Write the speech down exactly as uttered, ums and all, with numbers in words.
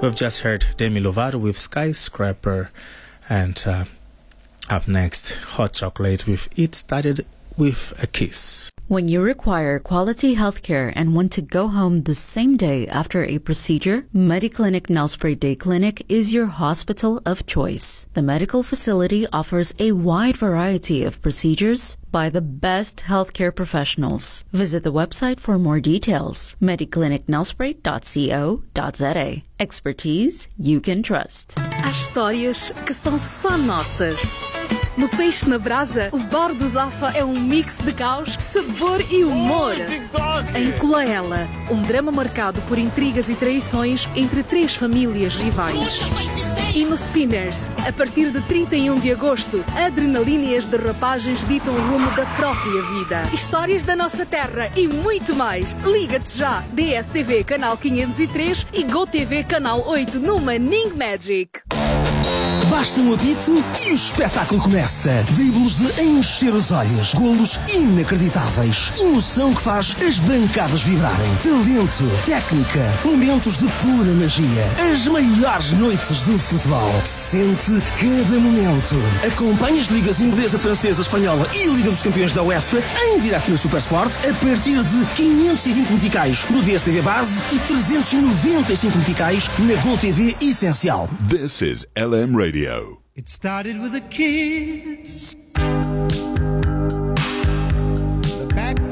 We've just heard Demi Lovato with Skyscraper, and uh, up next, Hot Chocolate with It Started With a Kiss. When you require quality healthcare and want to go home the same day after a procedure, Mediclinic Nelspruit Day Clinic is your hospital of choice. The medical facility offers a wide variety of procedures by the best healthcare professionals. Visit the website for more details. mediclinic nelspruit dot co dot za. Expertise you can trust. Há histórias que são só nossas. No Peixe na Brasa, o Bar do Zafa é um mix de caos, sabor e humor. Em Colaela, um drama marcado por intrigas e traições entre três famílias rivais. E no Spinners, a partir de trinta e um de agosto, a adrenalina e as derrapagens ditam o rumo da própria vida. Histórias da nossa terra e muito mais. Liga-te já! D S T V Canal quinhentos e três e GoTV Canal oito no Manning Magic. Basta um apito e o espetáculo começa. Dribles de encher os olhos, golos inacreditáveis, emoção que faz as bancadas vibrarem, talento, técnica, momentos de pura magia, as maiores noites do futebol. Sente cada momento. Acompanhe as ligas inglesa, francesa, espanhola e a Liga dos Campeões da UEFA em direto no Supersport a partir de quinhentos e vinte meticais no D S T V Base e trezentos e noventa e cinco meticais na GoTV Essencial. This is L M Radio. It started with a kiss.